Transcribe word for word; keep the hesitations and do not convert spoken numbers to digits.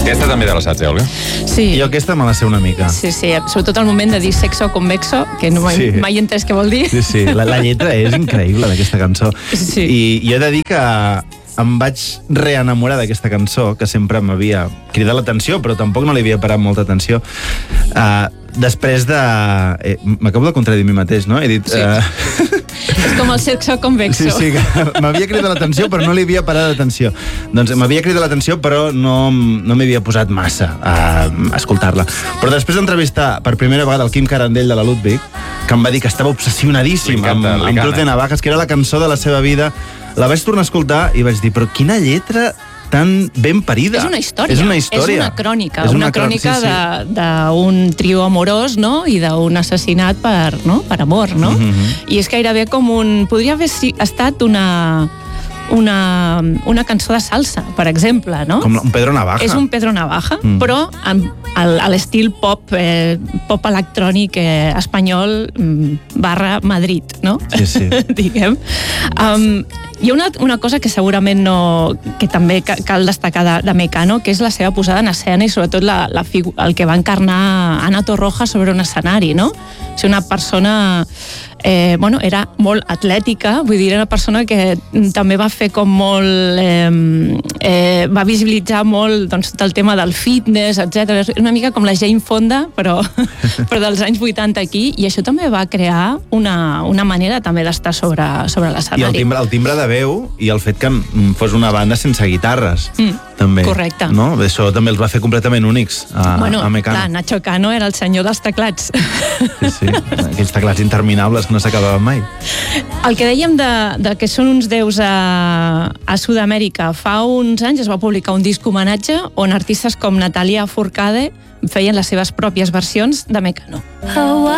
Aquesta també te la saps, eh, Olga? Sí. Jo aquesta me la sé una mica. Sí, sí, sobretot el moment de dir sexo convexo, que no mai, Sí. mai he entès què vol dir. Sí, sí, la, la lletra és increïble d'aquesta cançó. Sí. I, I he de dir que em vaig reenamorar d'aquesta cançó, que sempre m'havia cridat l'atenció, però tampoc no li havia parat molta atenció. Uh, després de... Eh, M'acabo de contradir a mi mateix, no? He dit... Sí. Uh... És com el sexo convexo. Sí, sí, que m'havia cridat l'atenció, però no li havia parat d'atenció. Doncs m'havia cridat l'atenció, però no, no m'havia posat massa a escoltar-la. Però després d'entrevistar per primera vegada el Quim Carandell de la Ludwig, que em va dir que estava obsessionadíssim amb, amb Truth de Navajas, que era la cançó de la seva vida, la vaig tornar a escoltar i vaig dir, però quina lletra tan ben parida. És una història. És una història. És una crònica. És una, una crònica sí, sí. d'un trio amorós, no? I d'un assassinat per, no? per amor, no? Mm-hmm. I és gairebé com un... Podria haver estat una... Una, una cançó de salsa, per exemple, no? Com un Pedro Navaja. És un Pedro Navaja, mm. però amb, al, a l'estil pop, eh, pop electrònic eh, espanyol mm, barra Madrid, no? Sí, sí. Diguem. Um, hi ha una, una cosa que segurament no... que també cal destacar de, de Mecano, que és la seva posada en escena i sobretot la, la figu, el que va encarnar Ana Torroja sobre un escenari, no? O sigui, una persona... Eh, bueno, era molt atlètica, vull dir, era una persona que també va fer com molt... Eh, eh, va visibilitzar molt doncs, tot el tema del fitness, etcètera. És una mica com la Jane Fonda, però, però dels anys vuitanta aquí, i això també va crear una, una manera també d'estar sobre, sobre l'escenari. I el timbre, el timbre de veu i el fet que fos una banda sense guitarres. Mm. També. Correcte. No? Això també els va fer completament únics a, bueno, a Mecano. Clar, Nacho Cano era el senyor dels teclats. Sí, sí, aquells teclats interminables que no s'acabaven mai. El que dèiem de, de que són uns déus a, a Sud-amèrica, fa uns anys es va publicar un disc homenatge on artistes com Natalia Furcade feien les seves pròpies versions de Mecano.